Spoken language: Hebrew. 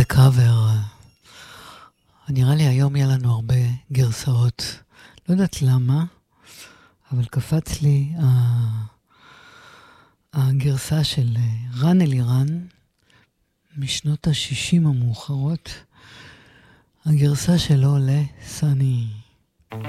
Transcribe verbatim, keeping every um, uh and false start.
קאבר. נראה לי היום יהיה לנו הרבה גרסאות. לא יודעת למה, אבל קפץ לי הגרסה של רן אלירן משנות ה-שישים המאוחרות. הגרסה שלו לסני.